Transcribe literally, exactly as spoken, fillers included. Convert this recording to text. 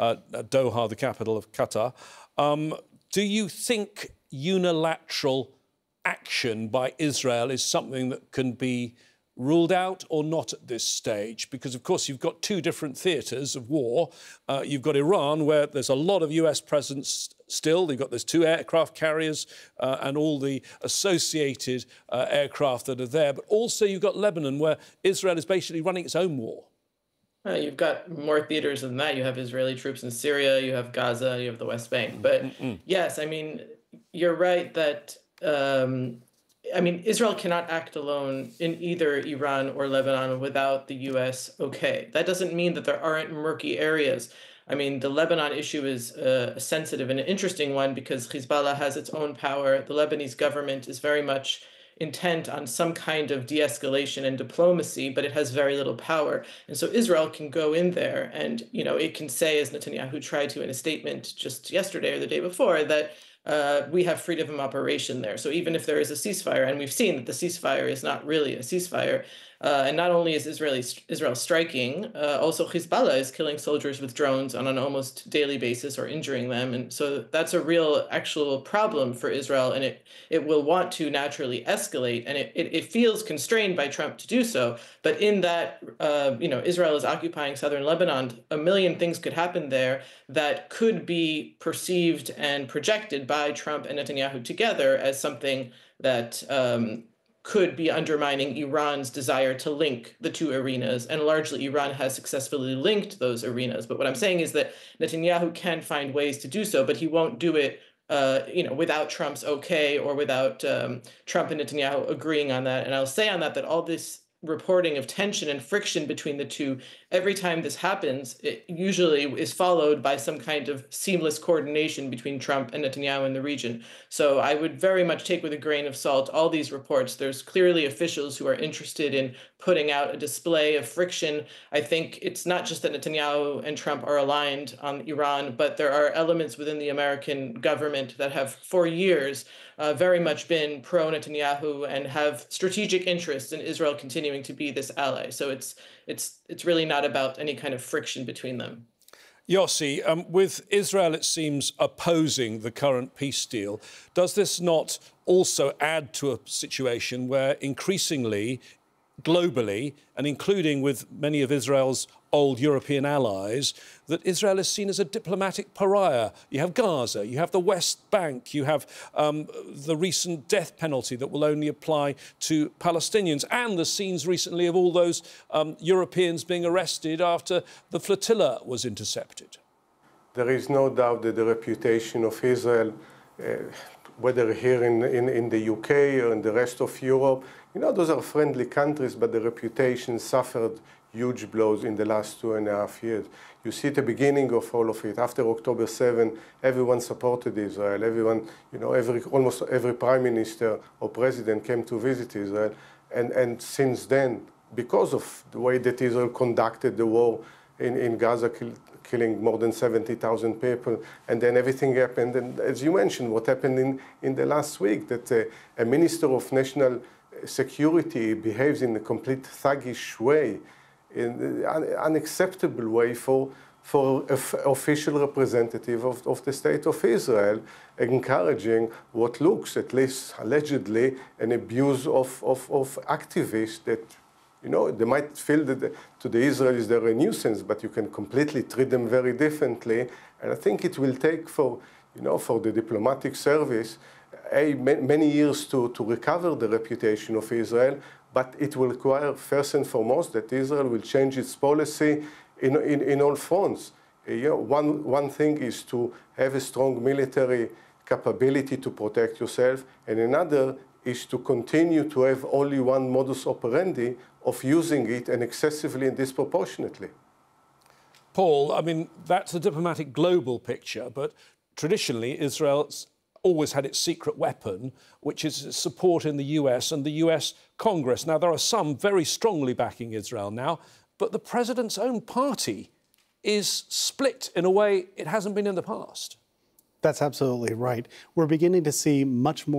uh, Doha, the capital of Qatar. Um, do you think unilateral action by Israel is something that can be ruled out or not at this stage? Because, of course, you've got two different theatres of war. Uh, you've got Iran, where there's a lot of U S presence still. You've got those two aircraft carriers uh, and all the associated uh, aircraft that are there. But also you've got Lebanon, where Israel is basically running its own war. Uh, you've got more theaters than that. You have Israeli troops in Syria, you have Gaza, you have the West Bank. But Mm-mm. yes, I mean, you're right that... Um, I mean, Israel cannot act alone in either Iran or Lebanon without the U S okay. That doesn't mean that there aren't murky areas. I mean, the Lebanon issue is uh, a sensitive and an interesting one because Hezbollah has its own power. The Lebanese government is very much intent on some kind of de-escalation and diplomacy, but it has very little power. And so Israel can go in there and, you know, it can say, as Netanyahu tried to in a statement just yesterday or the day before, that Uh, we have freedom of operation there. So even if there is a ceasefire, and we've seen that the ceasefire is not really a ceasefire, uh, and not only is Israeli, Israel striking, uh, also Hezbollah is killing soldiers with drones on an almost daily basis or injuring them. And so that's a real actual problem for Israel, and it, it will want to naturally escalate, and it, it, it feels constrained by Trump to do so. But in that, uh, you know, Israel is occupying southern Lebanon, a million things could happen there that could be perceived and projected by Trump and Netanyahu together as something that um, could be undermining Iran's desire to link the two arenas. And largely Iran has successfully linked those arenas. But what I'm saying is that Netanyahu can find ways to do so, but he won't do it uh, you know, without Trump's okay or without um, Trump and Netanyahu agreeing on that. And I'll say on that that all this reporting of tension and friction between the two, every time this happens, it usually is followed by some kind of seamless coordination between Trump and Netanyahu in the region. So I would very much take with a grain of salt all these reports. There's clearly officials who are interested in putting out a display of friction. I think it's not just that Netanyahu and Trump are aligned on Iran, but there are elements within the American government that have for years uh, very much been pro-Netanyahu and have strategic interests in Israel continuing to be this ally. So it's it's it's really not about any kind of friction between them. Yossi, um, with Israel, it seems, opposing the current peace deal, does this not also add to a situation where increasingly, globally, and including with many of Israel's old European allies, that Israel is seen as a diplomatic pariah? You have Gaza, you have the West Bank, you have um, the recent death penalty that will only apply to Palestinians, and the scenes recently of all those um, Europeans being arrested after the flotilla was intercepted. There is no doubt that the reputation of Israel, uh, whether here in, in, in the U K or in the rest of Europe, you know, those are friendly countries, but the reputation suffered huge blows in the last two and a half years. You see the beginning of all of it. After October seventh, everyone supported Israel. Everyone, you know, every, almost every prime minister or president came to visit Israel. And, and since then, because of the way that Israel conducted the war in, in Gaza, kill, killing more than seventy thousand people, and then everything happened. And as you mentioned, what happened in, in the last week, that uh, a minister of national security behaves in a complete thuggish way, in an unacceptable way for, for an official representative of, of the State of Israel, encouraging what looks, at least allegedly, an abuse of, of, of activists that, you know, they might feel that the, to the Israelis they're a nuisance, but you can completely treat them very differently. And I think it will take for, you know, for the diplomatic service a, many years to, to recover the reputation of Israel. But it will require, first and foremost, that Israel will change its policy in, in, in all fronts. You know, one, one thing is to have a strong military capability to protect yourself, and another is to continue to have only one modus operandi of using it, and excessively and disproportionately. Paul, I mean, that's a diplomatic global picture, but traditionally Israel's always had its secret weapon, which is support in the U S and the U S Congress. Now, there are some very strongly backing Israel now, but the president's own party is split in a way it hasn't been in the past. That's absolutely right. We're beginning to see much more